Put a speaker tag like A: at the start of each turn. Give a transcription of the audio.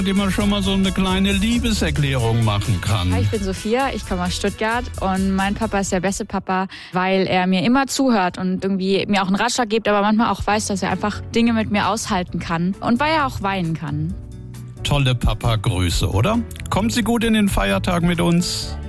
A: dem man schon mal so eine kleine Liebeserklärung machen kann.
B: Ich bin Sophia, ich komme aus Stuttgart und mein Papa ist der beste Papa, weil er mir immer zuhört und irgendwie mir auch einen Ratschlag gibt, aber manchmal auch weiß, dass er einfach Dinge mit mir aushalten kann und weil er auch weinen kann.
A: Tolle Papa-Grüße, oder? Kommen Sie gut in den Feiertag mit uns.